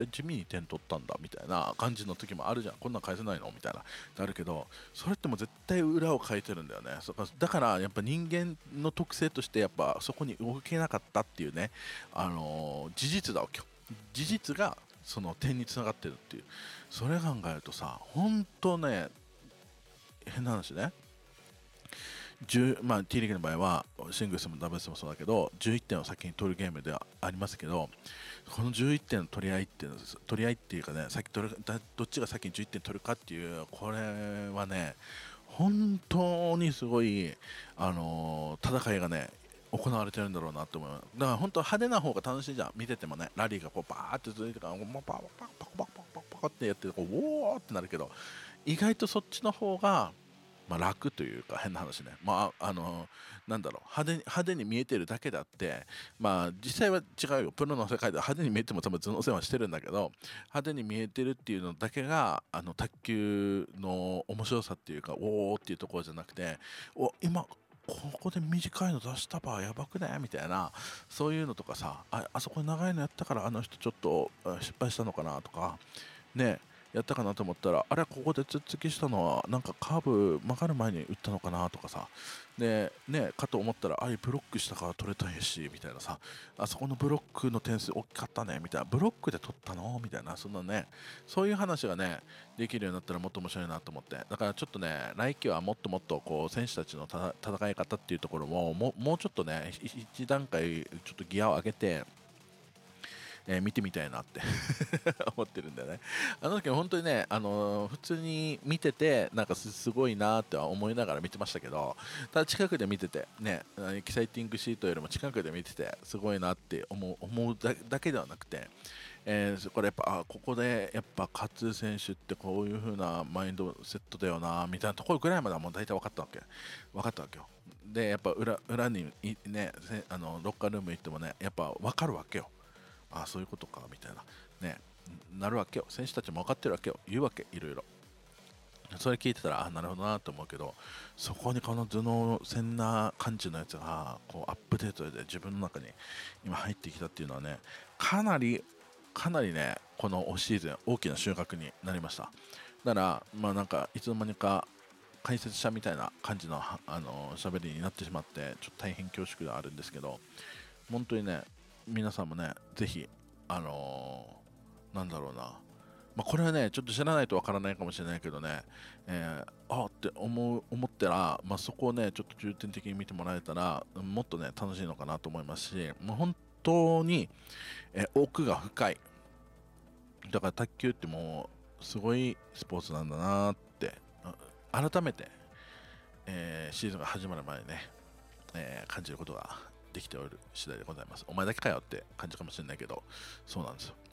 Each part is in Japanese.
地味に点取ったんだみたいな感じの時もあるじゃん。こんなん返せないのみたいなあるけど、それってもう絶対裏を書いてるんだよね。だからやっぱ人間の特性としてやっぱそこに動けなかったっていうね、事実だわけよ。事実がその点につながってるっていう、それ考えるとさ、本当ね、変な話ね、まあ、T リーグの場合はシングルスもダブルスもそうだけど11点を先に取るゲームではありますけど、この11点の取り合いっていうかね、どっちが先に11点取るかっていう、これはね本当にすごい、戦いがね行われてるんだろうなと思います。だから本当派手な方が楽しいじゃん、見ててもね。ラリーがこうバーって続いてからもうパコパコパコパコパコパコってやってこうウォーってなるけど、意外とそっちの方がまあ、楽というか、変な話ね、まあなんだろう、派手に見えてるだけであって、まあ実際は違うよ。プロの世界では派手に見えても多分頭脳戦はしてるんだけど、派手に見えてるっていうのだけが卓球の面白さっていうか、おーっていうところじゃなくて、今ここで短いの出したばやばくねみたいな、そういうのとかさ、あそこ長いのやったからあの人ちょっと失敗したのかなとかね、やったかなと思ったら、あれここで突っつきしたのはなんかカーブ曲がる前に打ったのかなとかさ、でねかと思ったら、あれブロックしたから取れたんやしみたいなさ、あそこのブロックの点数大きかったねみたいな、ブロックで取ったのみたいな、そんなね、そういう話がねできるようになったらもっと面白いなと思って、だからちょっとね来季はもっともっとこう選手たちの戦い方っていうところももうちょっとね一段階ちょっとギアを上げて見てみたいなって思ってるんだよね。あの時本当にね、普通に見ててなんかすごいなって思いながら見てましたけど、ただ近くで見ててね、エキサイティングシートよりも近くで見ててすごいなって思うだけではなくて、これやっぱここでやっぱ勝つ選手ってこういう風なマインドセットだよなみたいなところぐらいまではもう大体分かったわけよ。でやっぱ裏にね、ロッカールーム行ってもね、やっぱ分かるわけよ。そういうことかみたいなね、なるわけよ。選手たちも分かってるわけよ。言うわけ、いろいろ。それ聞いてたらなるほどなと思うけど、そこにこの頭脳戦な感じのやつがこうアップデートで自分の中に今入ってきたっていうのはね、かなりねこのオフシーズン大きな収穫になりました。だからまあなんかいつの間にか解説者みたいな感じの喋りになってしまって、ちょっと大変恐縮ではあるんですけど、本当にね皆さんもねぜひなんだろうな、まあ、これはねちょっと知らないとわからないかもしれないけどね、って思ったら、まあ、そこをねちょっと重点的に見てもらえたらもっとね楽しいのかなと思いますし、もう本当に、奥が深い。だから卓球ってもうすごいスポーツなんだなって改めて、シーズンが始まる前にね、感じることができておる次第でございます。お前だけかよって感じかもしれないけど、そうなんですよ。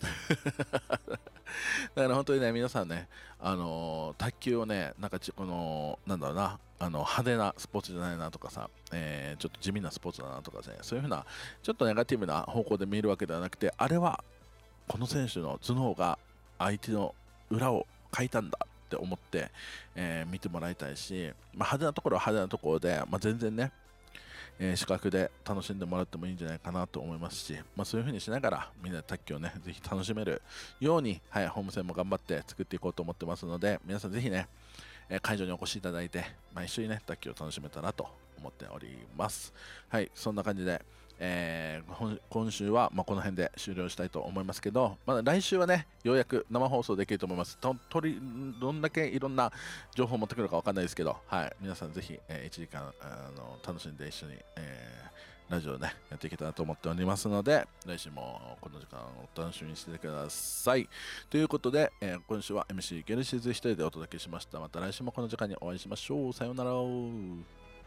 だから本当にね、皆さんね、卓球をね、なんかこの、なんだろうな、派手なスポーツじゃないなとかさ、ちょっと地味なスポーツだなとかね、そういうふうな、ちょっとネガティブな方向で見るわけではなくて、あれは、この選手の頭脳が相手の裏をかいたんだって思って、見てもらいたいし、まあ、派手なところは派手なところで、まあ、全然ね、視覚で楽しんでもらってもいいんじゃないかなと思いますし、まあ、そういう風にしながらみんなで卓球をねぜひ楽しめるように、はい、ホーム戦も頑張って作っていこうと思ってますので、皆さんぜひね会場にお越しいただいて、まあ、一緒にね卓球を楽しめたらと思っております。はい、そんな感じで、今週はまあこの辺で終了したいと思いますけど、まだ来週はねようやく生放送できると思います。どんだけいろんな情報を持ってくるかわかんないですけど、はい、皆さんぜひ、1時間楽しんで一緒に、ラジオをねやっていけたらと思っておりますので、来週もこの時間をお楽しみにしててください。ということで、今週は MC ゲルシーズ一人でお届けしました。また来週もこの時間にお会いしましょう。さようなら。